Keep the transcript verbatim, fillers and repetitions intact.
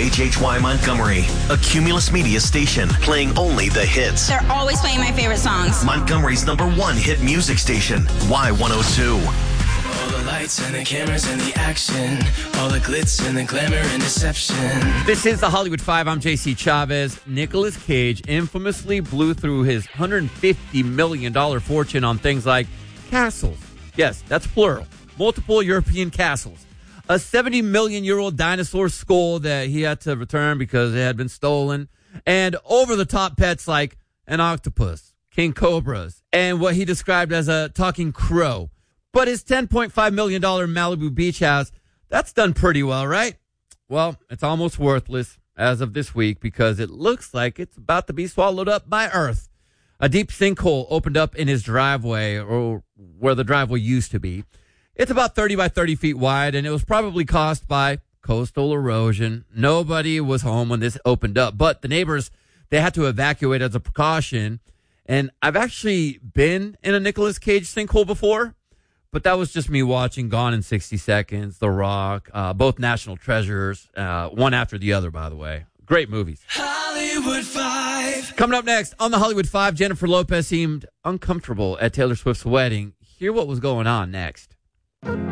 H H Y Montgomery, a Cumulus Media station playing only the hits. They're always playing my favorite songs. Montgomery's number one hit music station, Y one oh two. All the lights and the cameras and the action, all the glitz and the glamour and deception. This is the Hollywood Five. I'm J C Chavez. Nicolas Cage infamously blew through his one hundred fifty million dollars fortune on things like castles. Yes, that's plural. Multiple European castles. A seventy million year old dinosaur skull that he had to return because it had been stolen. And over-the-top pets like an octopus, king cobras, and what he described as a talking crow. But his ten point five million dollars Malibu beach house, that's done pretty well, right? Well, it's almost worthless as of this week because it looks like it's about to be swallowed up by Earth. A deep sinkhole opened up in his driveway, or where the driveway used to be. It's about thirty by thirty feet wide, and it was probably caused by coastal erosion. Nobody was home when this opened up, but the neighbors, they had to evacuate as a precaution. And I've actually been in a Nicolas Cage sinkhole before. But that was just me watching Gone in sixty seconds, The Rock, uh, both national treasures, uh, one after the other, by the way. Great movies. Hollywood Five. Coming up next on the Hollywood Five, Jennifer Lopez seemed uncomfortable at Taylor Swift's wedding. Hear what was going on next.